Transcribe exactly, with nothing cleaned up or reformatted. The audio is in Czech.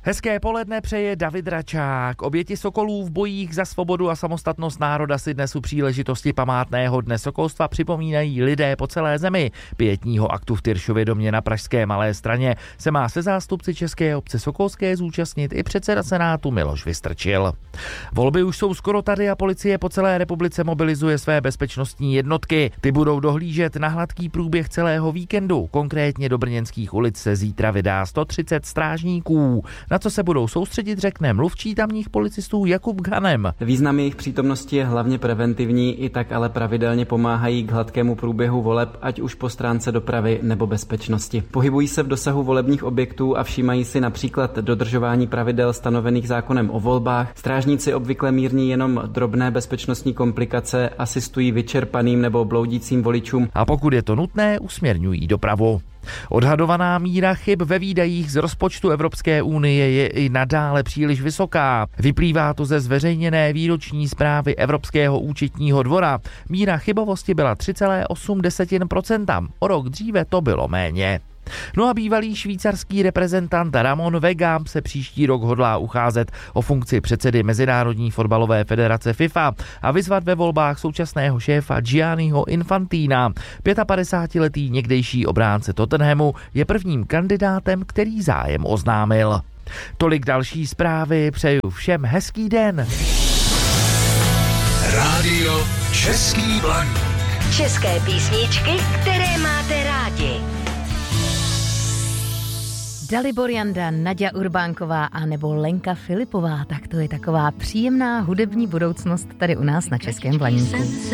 Hezké poledne přeje David Račák. Oběti sokolů v bojích za svobodu a samostatnost národa si dnes u příležitosti památného dne sokolstva připomínají lidé po celé zemi. Pietního aktu v Tyršově domě na pražské Malé Straně se má se zástupci České obce sokolské zúčastnit i předseda Senátu Miloš Vystrčil. Volby už jsou skoro tady a policie po celé republice mobilizuje své bezpečnostní jednotky. Ty budou dohlížet na hladký průběh celého víkendu. Konkrétně do brněnských ulic se zítra vydá sto třicet strážníků. Na co se budou soustředit, řekne mluvčí tamních policistů Jakub Ghanem. Význam jejich přítomnosti je hlavně preventivní, i tak ale pravidelně pomáhají k hladkému průběhu voleb, ať už po stránce dopravy nebo bezpečnosti. Pohybují se v dosahu volebních objektů a všímají si například dodržování pravidel stanovených zákonem o volbách. Strážníci obvykle mírní jenom drobné bezpečnostní komplikace, asistují vyčerpaným nebo bloudícím voličům. A pokud je to nutné, usměrňují dopravu. Odhadovaná míra chyb ve výdajích z rozpočtu Evropské unie je i nadále příliš vysoká. Vyplývá to ze zveřejněné výroční zprávy Evropského účetního dvora. Míra chybovosti byla tři celá osm procenta. O rok dříve to bylo méně. No a bývalý švýcarský reprezentant Ramon Vega se příští rok hodlá ucházet o funkci předsedy Mezinárodní fotbalové federace FIFA a vyzvat ve volbách současného šéfa Gianniho Infantina. padesátipětiletý někdejší obránce Tottenhamu je prvním kandidátem, který zájem oznámil. Tolik další zprávy, přeju všem hezký den. Rádio Český Blaník. České písničky, které máte rádi. Dalibor Janda, Naďa Urbánková a nebo Lenka Filipová, tak to je taková příjemná hudební budoucnost tady u nás na Českém Blaníku.